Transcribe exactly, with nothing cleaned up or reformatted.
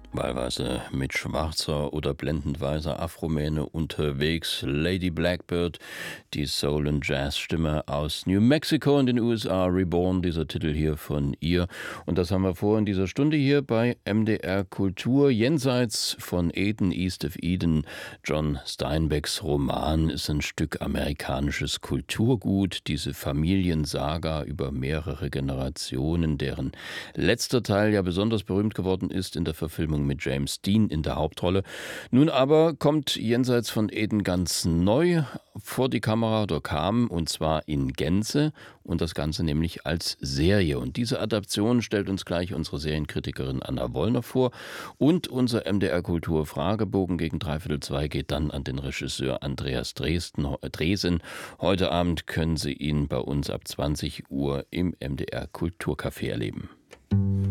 Wahlweise mit schwarzer oder blendend weißer Afromähne unterwegs. Lady Blackbird, die Soul- und Jazz-Stimme aus New Mexico in den U S A, Reborn, dieser Titel hier von ihr. Und das haben wir vor in dieser Stunde hier bei M D R Kultur. Jenseits von Eden, East of Eden, John Steinbecks Roman, ist ein Stück amerikanisches Kulturgut. Diese Familiensaga über mehrere Generationen, deren letzter Teil ja besonders berühmt geworden ist in der Verfilmung mit James Dean in der Hauptrolle. Nun aber kommt Jenseits von Eden ganz neu vor die Kamera oder kam, und zwar in Gänze, und das Ganze nämlich als Serie. Und diese Adaption stellt uns gleich unsere Serienkritikerin Anna Wollner vor, und unser M D R Kultur Fragebogen gegen dreiviertel zwei geht dann an den Regisseur Andreas Dresden, Dresen. Heute Abend können Sie ihn bei uns ab zwanzig Uhr im M D R Kulturcafé erleben.